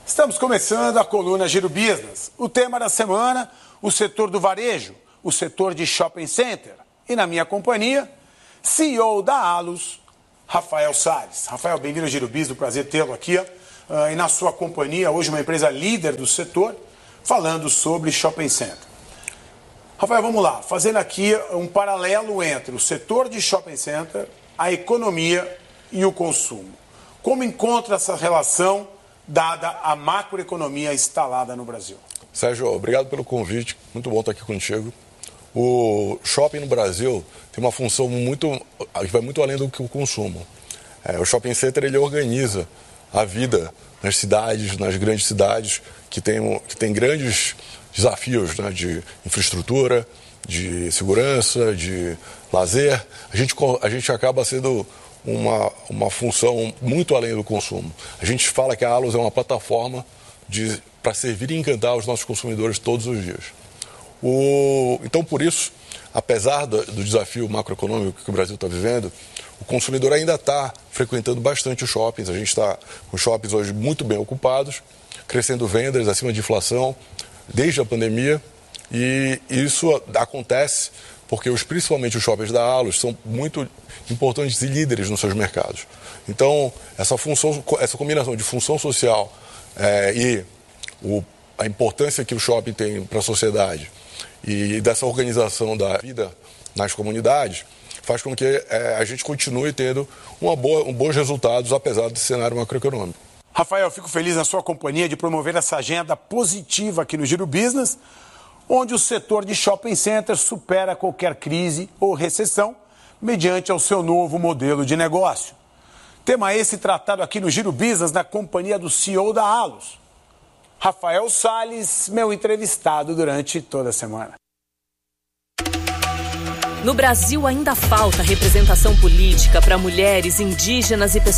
Estamos começando a coluna Giro Business. O tema da semana, o setor do varejo, o setor de shopping center. E na minha companhia, CEO da Allos, Rafael Salles. Rafael, bem-vindo ao Giro Business, prazer tê-lo aqui. E na sua companhia, hoje uma empresa líder do setor, falando sobre shopping center. Rafael, vamos lá, fazendo aqui um paralelo entre o setor de shopping center, a economia e o consumo. Como encontra essa relação dada a macroeconomia instalada no Brasil? Sérgio, obrigado pelo convite, muito bom estar aqui contigo. O shopping no Brasil tem uma função que vai muito além do que o consumo. O shopping center ele organiza a vida nas cidades, nas grandes cidades, que tem grandes desafios, né, de infraestrutura, de segurança, de lazer. A gente acaba sendo uma função muito além do consumo. A gente fala que a Allos é uma plataforma para servir e encantar os nossos consumidores todos os dias. Então, por isso, apesar do desafio macroeconômico que o Brasil está vivendo, o consumidor ainda está frequentando bastante os shoppings. A gente está com os shoppings hoje muito bem ocupados, crescendo vendas acima de inflação desde a pandemia, e isso acontece porque principalmente os shoppings da Allos são muito importantes e líderes nos seus mercados. Então, essa combinação de função social e a importância que o shopping tem para a sociedade e dessa organização da vida nas comunidades faz com que a gente continue tendo bons resultados, apesar do cenário macroeconômico. Rafael, eu fico feliz na sua companhia de promover essa agenda positiva aqui no Giro Business, onde o setor de shopping centers supera qualquer crise ou recessão mediante ao seu novo modelo de negócio. Tema esse tratado aqui no Giro Business na companhia do CEO da Allos, Rafael Salles, meu entrevistado durante toda a semana. No Brasil ainda falta representação política para mulheres, indígenas e pessoas